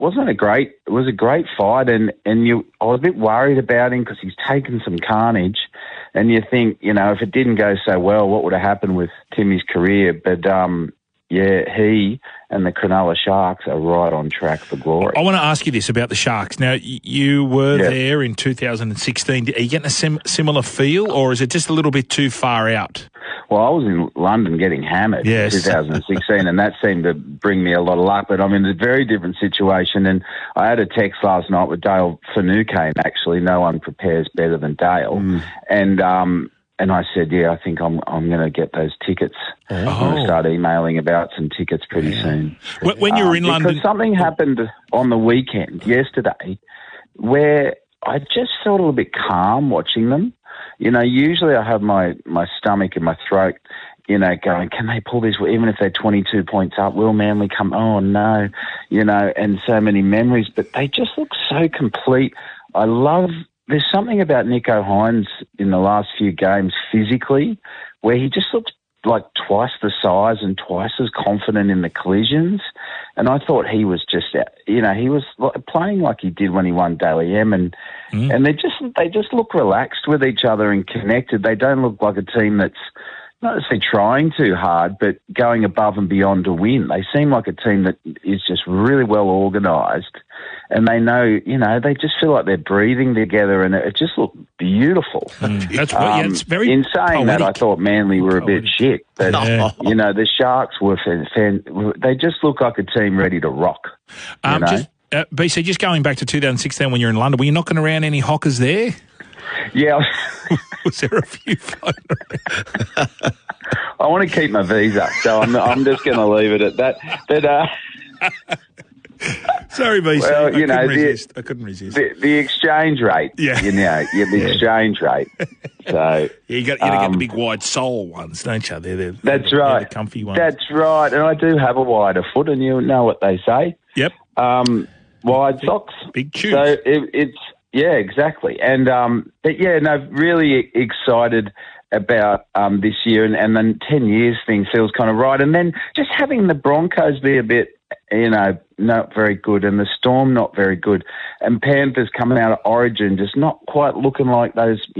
It was a great fight, and I was a bit worried about him because he's taken some carnage, and you think, if it didn't go so well, what would have happened with Timmy's career? But he and the Cronulla Sharks are right on track for glory. I want to ask you this about the Sharks. Now, you were there in 2016. Are you getting a similar feel, or is it just a little bit too far out? Well, I was in London getting hammered in 2016, and that seemed to bring me a lot of luck. But I'm in a very different situation, and I had a text last night with Dale Finucane, actually. No one prepares better than Dale. And I said, I think I'm going to get those tickets. I'm going to start emailing about some tickets pretty soon. When you were in London... Because something happened on the weekend, yesterday, where I just felt a little bit calm watching them. Usually I have my stomach and my throat, going, can they pull this? Even if they're 22 points up, will Manly come? Oh, no, and so many memories. But they just look so complete. There's something about Nicho Hynes in the last few games physically where he just looks like twice the size and twice as confident in the collisions. And I thought he was just, he was playing like he did when he won Daly M. And they just look relaxed with each other and connected. They don't look like a team that's not necessarily trying too hard, but going above and beyond to win. They seem like a team that is just really well organised, and they know, they just feel like they're breathing together, and it just looked beautiful. That's it's very in saying poetic. That, I thought Manly were a bit shit, but the Sharks were they just look like a team ready to rock. BC, just going back to 2016 when you're in London, were you knocking around any hockers there? Yeah. Was there a few floating around? I want to keep my visa, so I'm just going to leave it at that. But sorry, BC. Well, I couldn't resist. The exchange rate. Yeah. The exchange rate. So you got to get the big wide sole ones, don't you? That's right. They're the comfy ones. That's right. And I do have a wider foot, and you know what they say. Yep. Wide socks. Big shoes. So it's. Yeah, exactly. And, really excited about this year, and then 10 years thing feels kind of right. And then just having the Broncos be a bit, not very good, and the Storm not very good, and Panthers coming out of Origin just not quite looking like those,